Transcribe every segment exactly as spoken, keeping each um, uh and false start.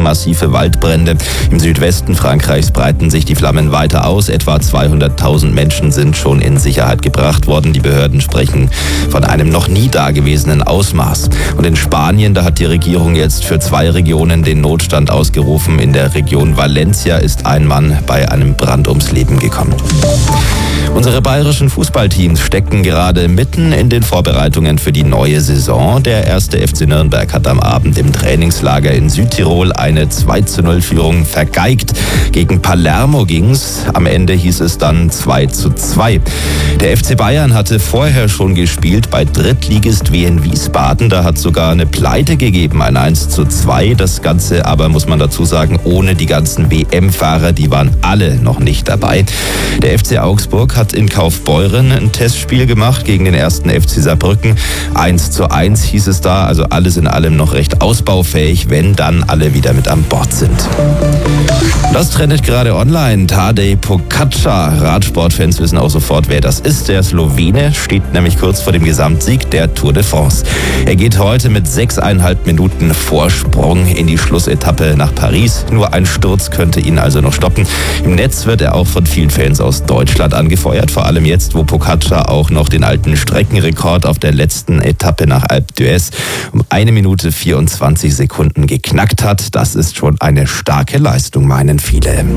massive Waldbrände. Im Südwesten Frankreichs breiten sich die Flammen weiter aus. Etwa zweihunderttausend Menschen sind schon in Sicherheit gebracht worden. Die Behörden sprechen von einem noch nie dagewesenen Ausmaß. Und in Spanien, da hat die Regierung jetzt für zwei Regionen den Notstand ausgerufen. In der Region Valencia ist ein Mann bei einem Brand ums Leben gekommen. Unsere bayerischen Fußballteams stecken gerade mitten in den Vorbereitungen für die neue Saison. Der erste F C Nürnberg hat am Abend im Trainingslager in Südtirol eine zwei zu null Führung vergeigt. Gegen Palermo ging's. Am Ende hieß es dann zwei zu zwei. Der F C Bayern hatte vorher schon gespielt bei Drittligist Wien Wiesbaden. Da hat sogar eine Pleite gegeben, ein eins zu zwei. Das Ganze aber, muss man dazu sagen, ohne die ganzen W M-Fahrer. Die waren alle noch nicht dabei. Der F C Augsburg hat in Kaufbeuren ein Testspiel gemacht gegen den ersten F C Saarbrücken. eins zu eins hieß es da, also alles in allem noch recht ausbaufähig, wenn dann alle wieder mit an Bord sind. Das trendet gerade online. Tadej Pogačar. Radsportfans wissen auch sofort, wer das ist. Der Slowene steht nämlich kurz vor dem Gesamtsieg der Tour de France. Er geht heute mit sechseinhalb Minuten Vorsprung in die Schlussetappe nach Paris. Nur ein Sturz könnte ihn also noch stoppen. Im Netz wird er auch von vielen Fans aus Deutschland angefeuert. Vor allem jetzt, wo Pogačar auch noch den alten Streckenrekord auf der letzten Etappe nach Alpe d'Huez um eine Minute vierundzwanzig Sekunden geknackt hat. Das ist schon eine starke Leistung, meinen viele.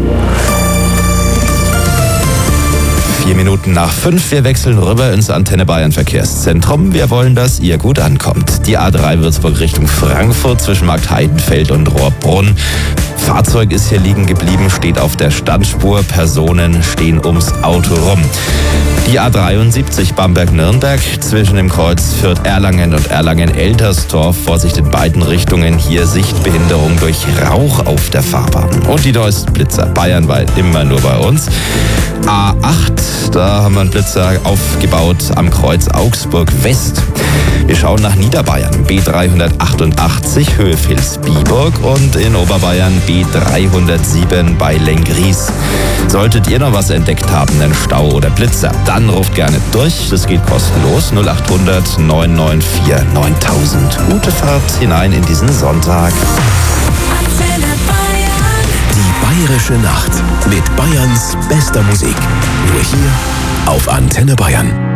Vier Minuten nach fünf. Wir wechseln rüber ins Antenne Bayern Verkehrszentrum. Wir wollen, dass ihr gut ankommt. Die A drei Würzburg Richtung Frankfurt zwischen Marktheidenfeld und Rohrbrunn. Fahrzeug ist hier liegen geblieben, steht auf der Standspur. Personen stehen ums Auto rum. Die A dreiundsiebzig Bamberg-Nürnberg zwischen dem Kreuz Fürth-Erlangen und Erlangen-Eltersdorf. Vorsicht in beiden Richtungen. Hier Sichtbehinderung durch Rauch auf der Fahrbahn. Und die neuesten Blitzer bayernweit immer nur bei uns. A acht, da haben wir einen Blitzer aufgebaut am Kreuz Augsburg West. Wir schauen nach Niederbayern. B dreihundertachtundachtzig Höhe Vilsbiburg und in Oberbayern B dreihundertsieben bei Lenggries. Solltet ihr noch was entdeckt haben, einen Stau oder Blitzer, dann ruft gerne durch. Das geht kostenlos. null achthundert neun neun vier neuntausend. Gute Fahrt hinein in diesen Sonntag. Die Bayerische Nacht mit Bayerns bester Musik. Nur hier auf Antenne Bayern.